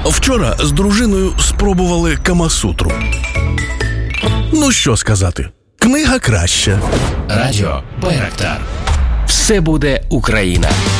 Вчора з дружиною спробували Камасутру. Ну що сказати, книга краща. Радіо Байрактар. Все буде Україна.